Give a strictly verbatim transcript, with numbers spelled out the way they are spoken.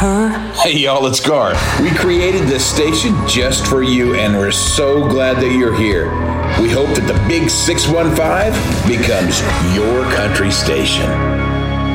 her? Hey y'all, it's Gar. We created this station just for you, and we're so glad that you're here. We hope that the Big six one five becomes your country station.